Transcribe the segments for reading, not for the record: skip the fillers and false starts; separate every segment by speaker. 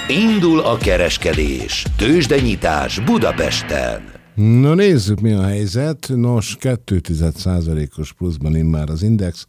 Speaker 1: Indul a kereskedés. Tőzsdenyitás Budapesten.
Speaker 2: Na nézzük, mi a helyzet. Nos, 2,1%-os pluszban immár az Index.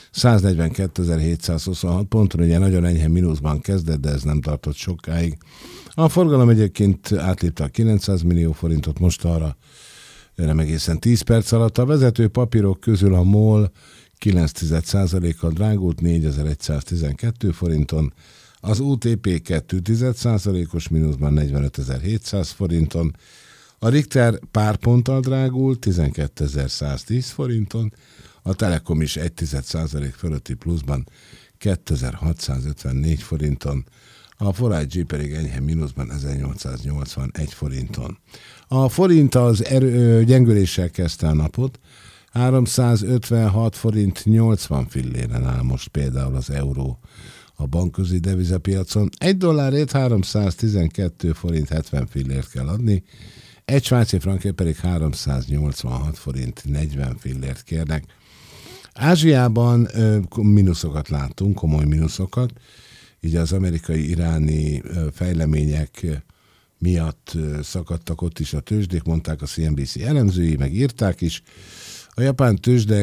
Speaker 2: 142.726 ponton, ugye nagyon enyhe mínuszban kezdett, de ez nem tartott sokáig. A forgalom egyébként átlépte a 900 millió forintot, most arra nem egészen 10 perc alatt. A vezető papírok közül a MOL 9,1%-kal drágult 4112 forinton, az UTP 2,1%-os mínuszban 45.700 forinton, a Richter pár ponttal drágult 12.110 forinton, a Telekom is 1,1% fölötti pluszban 2.654 forinton, a Forage pedig enyhe mínuszban 1.881 forinton. A forint az gyengüléssel kezdte a napot, 356 forint 80 filléren áll most például az euró a bankközi devizapiacon. Egy dollárért 312 forint 70 fillért kell adni, egy svájci frankért pedig 386 forint 40 fillért kérnek. Ázsiában mínuszokat láttunk, komoly mínuszokat, így az amerikai-iráni fejlemények miatt szakadtak ott is a tőzsdék, mondták a CNBC elemzői, meg írták is. A japán tőzsde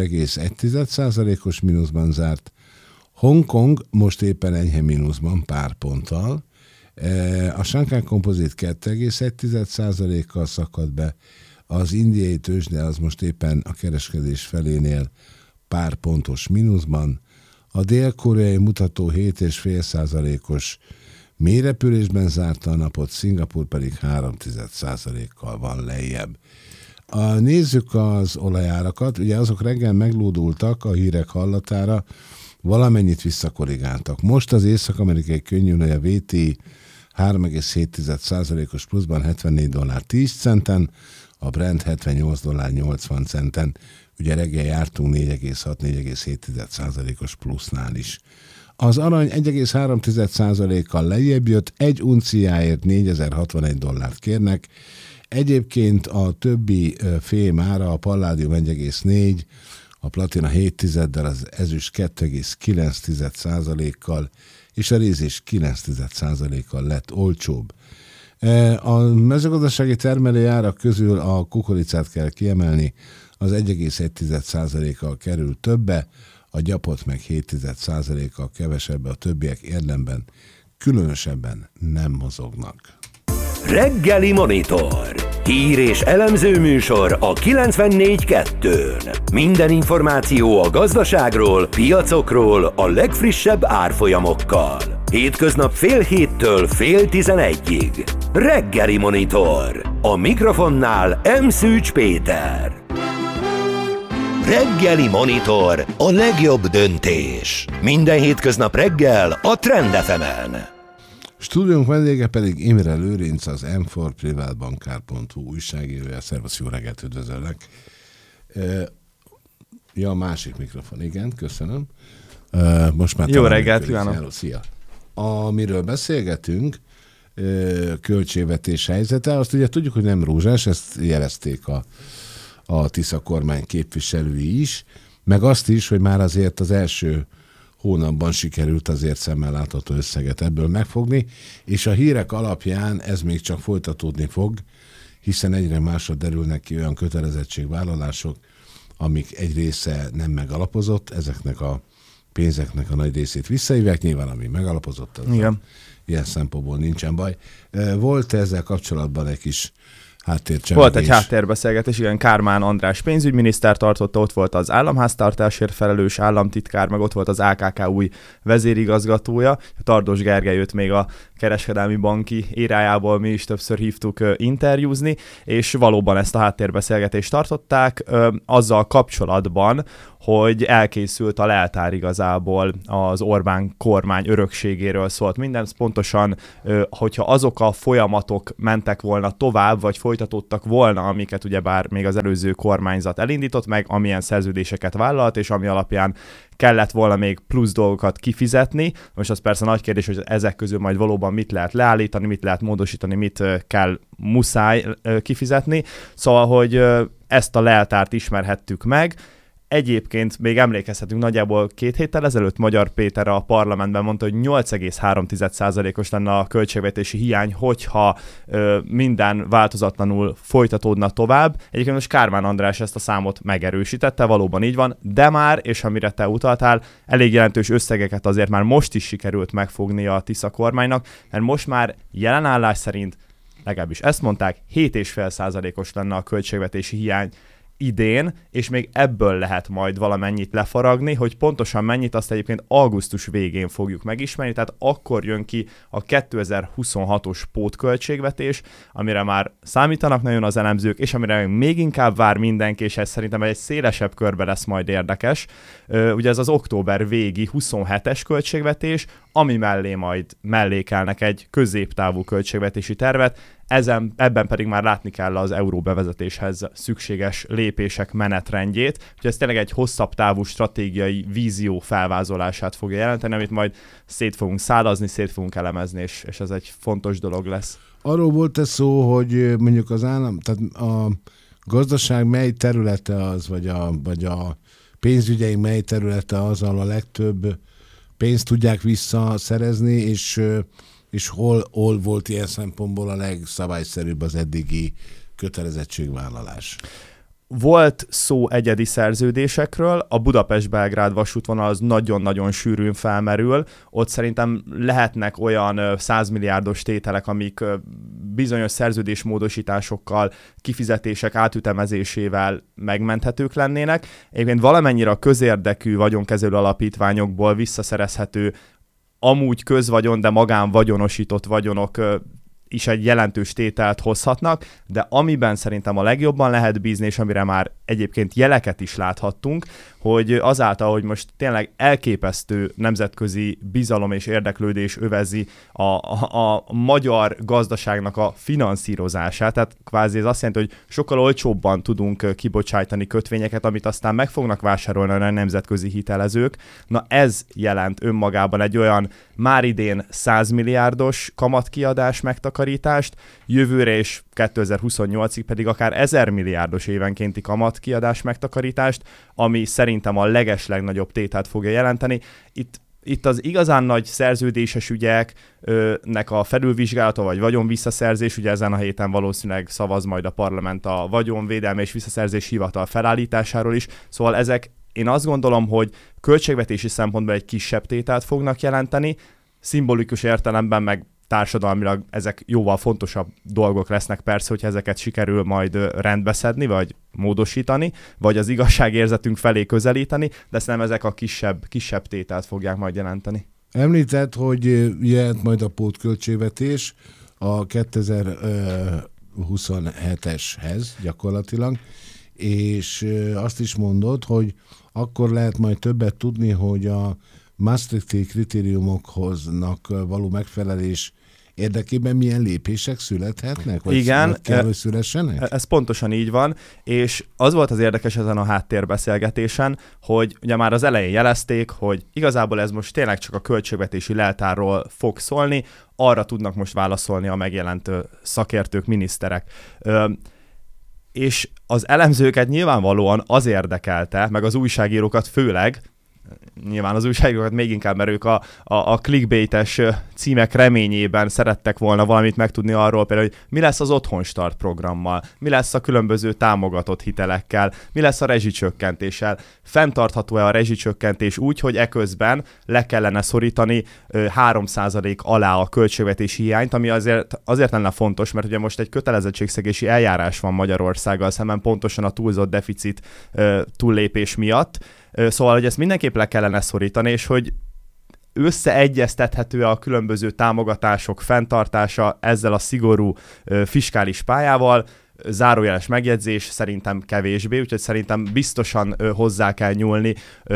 Speaker 2: 2,1%-os mínuszban zárt, Hongkong most éppen enyhe mínuszban pár ponttal, a Shanghai Composite 2,1%-kal szakadt be, az indiai tőzsde az most éppen a kereskedés felénél pár pontos mínuszban, a dél-koreai mutató 7,5%-os mélyrepülésben zárta a napot, Szingapúr pedig 3,1%-kal van lejjebb. Nézzük az olajárakat, ugye azok reggel meglódultak a hírek hallatára, valamennyit visszakorrigáltak. Most az észak-amerikai könnyűolaj a VTI 3,7%-os pluszban 74 dollár 10 centen, a Brent 78 dollár 80 centen, ugye reggel jártunk 4,6-4,7%-os plusznál is. Az arany 1,3%-kal lejjebb jött, egy unciáért 4061 dollárt kérnek, egyébként a többi fém ára, a palládium 1,4, a platina 7,1-del, az ezüst 2,9%-kal, és a rézés 9%-kal lett olcsóbb. A mezőgazdasági termelői árak közül a kukoricát kell kiemelni, az 1,1%-kal kerül többe, a gyapot meg 7,1%-kal kevesebbe, a többiek érdemben különösebben nem mozognak.
Speaker 1: Reggeli Monitor. Hír és elemző műsor a 94.2-n. Minden információ a gazdaságról, piacokról, a legfrissebb árfolyamokkal. Hétköznap 9:30-11:00. Reggeli Monitor. A mikrofonnál M. Szűcs Péter. Reggeli Monitor. A legjobb döntés. Minden hétköznap reggel a Trend FM-en.
Speaker 2: Stúdiónk vendége pedig Imre Lőrinc, az M4 privátbankár.hu újságírója. Szervusz, jó reggelt, üdvözöllek. Ja, a másik mikrofon, igen, köszönöm. Most már
Speaker 3: jó reggelt, kívánok.
Speaker 2: Szia. Amiről beszélgetünk, költségvetés helyzete, azt ugye tudjuk, hogy nem rózsás, ezt jelezték a Tisza kormány képviselői is, meg azt is, hogy már azért az első hónapban sikerült azért szemmel látható összeget ebből megfogni, és a hírek alapján ez még csak folytatódni fog, hiszen egyre másra derülnek ki olyan kötelezettségvállalások, amik egy része nem megalapozott, ezeknek a pénzeknek a nagy részét visszahívják, nyilván ami megalapozott, az ilyen szempontból nincsen baj. Volt ezzel kapcsolatban egy kis háttércsevegés?
Speaker 3: Volt egy háttérbeszélgetés, igen, Kármán András pénzügyminiszter tartotta, ott volt az államháztartásért felelős államtitkár, meg ott volt az AKK új vezérigazgatója, Tardos Gergelyt még a kereskedelmi banki érájából mi is többször hívtuk interjúzni, és valóban ezt a háttérbeszélgetést tartották azzal kapcsolatban, hogy elkészült a leltár igazából az Orbán kormány örökségéről szólt minden. Pontosan, hogyha azok a folyamatok mentek volna tovább, vagy folytatódtak volna, amiket ugyebár még az előző kormányzat elindított meg, amilyen szerződéseket vállalt, és ami alapján kellett volna még plusz dolgokat kifizetni. Most az persze nagy kérdés, hogy ezek közül majd valóban mit lehet leállítani, mit lehet módosítani, mit kell muszáj kifizetni. Szóval, hogy ezt a leltárt ismerhettük meg. Egyébként még emlékezhetünk, nagyjából 2 héttel ezelőtt Magyar Péter a parlamentben mondta, hogy 8,3%-os lenne a költségvetési hiány, hogyha minden változatlanul folytatódna tovább. Egyébként most Kármán András ezt a számot megerősítette, valóban így van, de már, és amire te utaltál, elég jelentős összegeket azért már most is sikerült megfognia a Tisza kormánynak, mert most már jelen állás szerint, legalábbis ezt mondták, 7,5%-os lenne a költségvetési hiány idén, és még ebből lehet majd valamennyit lefaragni, hogy pontosan mennyit, azt egyébként augusztus végén fogjuk megismerni, tehát akkor jön ki a 2026-os pótköltségvetés, amire már számítanak nagyon az elemzők, és amire még inkább vár mindenki, és ez szerintem egy szélesebb körbe lesz majd érdekes. Ugye ez az október végi 27-es költségvetés, ami mellé majd mellékelnek egy középtávú költségvetési tervet, ebben pedig már látni kell az euró bevezetéshez szükséges lépések menetrendjét, úgyhogy ez tényleg egy hosszabb távú stratégiai vízió felvázolását fogja jelenteni, amit majd szét fogunk szálazni, szét fogunk elemezni, és ez egy fontos dolog lesz.
Speaker 2: Arról volt ez szó, hogy mondjuk az állam, tehát a gazdaság mely területe az, vagy a pénzügyeink mely területe az, ahol a legtöbb pénzt tudják visszaszerezni, és hol volt ilyen szempontból a legszabályszerűbb az eddigi kötelezettségvállalás?
Speaker 3: Volt szó egyedi szerződésekről, a Budapest-Belgrád vasútvonal az nagyon-nagyon sűrűn felmerül, ott szerintem lehetnek olyan 100 milliárdos tételek, amik bizonyos szerződésmódosításokkal, kifizetések átütemezésével megmenthetők lennének. Egyébként valamennyire a közérdekű vagyonkezelő alapítványokból visszaszerezhető amúgy közvagyon, de magánvagyonosított vagyonok is egy jelentős tételt hozhatnak, de amiben szerintem a legjobban lehet bízni, és amire már egyébként jeleket is láthattunk, hogy azáltal, hogy most tényleg elképesztő nemzetközi bizalom és érdeklődés övezi a magyar gazdaságnak a finanszírozását, tehát kvázi ez azt jelenti, hogy sokkal olcsóbban tudunk kibocsájtani kötvényeket, amit aztán meg fognak vásárolni a nemzetközi hitelezők. Na ez jelent önmagában egy olyan már idén 100 milliárdos kamatkiadás megtakarítást, jövőre és 2028-ig pedig akár 1000 milliárdos évenkénti kamatkiadás megtakarítást, ami szerintem a legeslegnagyobb tételt fogja jelenteni. Itt az igazán nagy szerződéses ügyeknek a felülvizsgálata vagy vagyonvisszaszerzés, ugye ezen a héten valószínűleg szavaz majd a parlament a vagyonvédelmi és visszaszerzés hivatal felállításáról is, szóval ezek én azt gondolom, hogy költségvetési szempontból egy kisebb tételt fognak jelenteni, szimbolikus értelemben meg társadalmilag ezek jóval fontosabb dolgok lesznek persze, hogyha ezeket sikerül majd rendbeszedni, vagy módosítani, vagy az igazságérzetünk felé közelíteni, de szerintem ezek a kisebb tételt fogják majd jelenteni.
Speaker 2: Említett, hogy jöhet majd a pótköltségvetés a 2027-eshez gyakorlatilag, és azt is mondod, hogy akkor lehet majd többet tudni, hogy a Maastrichti kritériumokhoz való megfelelés érdekében milyen lépések születhetnek? Vagy
Speaker 3: igen,
Speaker 2: kell, hogy szülessenek?
Speaker 3: Ez pontosan így van, és az volt az érdekes ezen a háttérbeszélgetésen, hogy ugye már az elején jelezték, hogy igazából ez most tényleg csak a költségvetési leltárról fog szólni, arra tudnak most válaszolni a megjelent szakértők, miniszterek. És az elemzőket nyilvánvalóan az érdekelte, meg az újságírókat főleg, nyilván az újságírókat még inkább, mert ők a clickbaites címek reményében szerettek volna valamit megtudni arról, például, hogy mi lesz az Otthonstart programmal, mi lesz a különböző támogatott hitelekkel, mi lesz a rezsicsökkentéssel, fenntartható-e a rezsicsökkentés úgy, hogy eközben le kellene szorítani 3% alá a költségvetési hiányt, ami azért lenne fontos, mert ugye most egy kötelezettségszegési eljárás van Magyarországgal szemben pontosan a túlzott deficit túllépés miatt. Szóval, hogy ezt mindenképp le kellene szorítani, és hogy összeegyeztethető a különböző támogatások fenntartása ezzel a szigorú fiskális pályával, zárójeles megjegyzés, szerintem kevésbé, úgyhogy szerintem biztosan hozzá kell nyúlni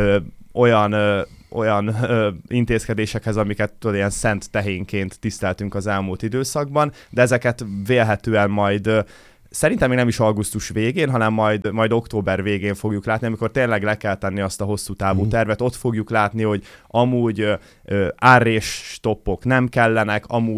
Speaker 3: olyan intézkedésekhez, amiket tudod, ilyen szent tehénként tiszteltünk az elmúlt időszakban, de ezeket vélhetően majd szerintem még nem is augusztus végén, hanem majd október végén fogjuk látni, amikor tényleg le kell tenni azt a hosszú távú tervet. Ott fogjuk látni, hogy amúgy árrés stoppok nem kellenek, amúgy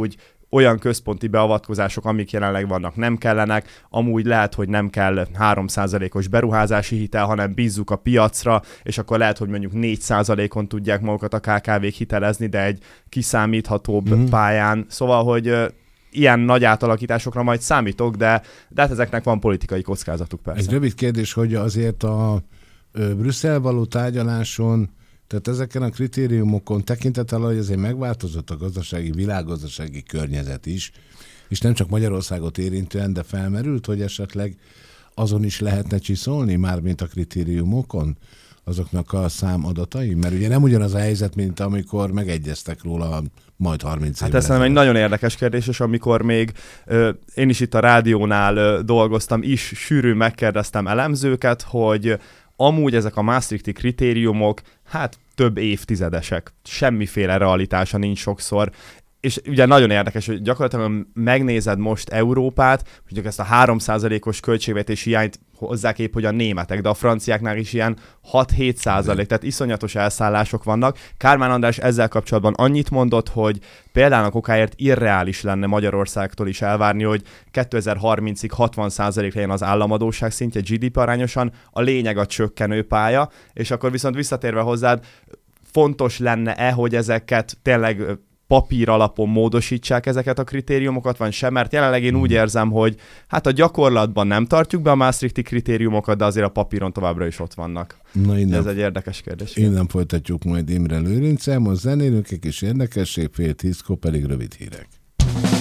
Speaker 3: olyan központi beavatkozások, amik jelenleg vannak, nem kellenek, amúgy lehet, hogy nem kell 3%-os beruházási hitel, hanem bízzuk a piacra, és akkor lehet, hogy mondjuk 4%-on tudják magukat a KKV-k hitelezni, de egy kiszámíthatóbb pályán. Szóval, hogy ilyen nagy átalakításokra majd számítok, de hát ezeknek van politikai kockázatuk persze.
Speaker 2: Egy rövid kérdés, hogy azért a Brüsszel való tárgyaláson, tehát ezeken a kritériumokon tekintettel, hogy azért megváltozott a világgazdasági környezet is, és nem csak Magyarországot érintően, de felmerült, hogy esetleg azon is lehetne csiszolni, mármint a kritériumokon, azoknak a számadatai? Mert ugye nem ugyanaz a helyzet, mint amikor megegyeztek róla majd 30 évvel.
Speaker 3: Hát ez szerintem egy nagyon érdekes kérdés, és amikor még én is itt a rádiónál dolgoztam, is sűrűn megkérdeztem elemzőket, hogy amúgy ezek a Maastrichti kritériumok, hát több évtizedesek. Semmiféle realitása nincs sokszor. És ugye nagyon érdekes, hogy gyakorlatilag megnézed most Európát, hogy ezt a 3%-os költségvetési hiányt hozzák épp, hogy a németek, de a franciáknál is ilyen 6-7%, tehát iszonyatos elszállások vannak. Kármán András ezzel kapcsolatban annyit mondott, hogy például okáért irreális lenne Magyarországtól is elvárni, hogy 2030-ig 60% legyen az államadósság szintje GDP arányosan, a lényeg a csökkenő pálya, és akkor viszont visszatérve hozzád, fontos lenne-e, hogy ezeket tényleg papír alapon módosítsák ezeket a kritériumokat, van sem, mert jelenleg én úgy érzem, hogy hát a gyakorlatban nem tartjuk be a Maastrichti kritériumokat, de azért a papíron továbbra is ott vannak. Ez egy érdekes kérdés.
Speaker 2: Innen folytatjuk majd Imre Lőrincel, most zenélünk egy kis érdekesség, 9:30 pedig rövid hírek.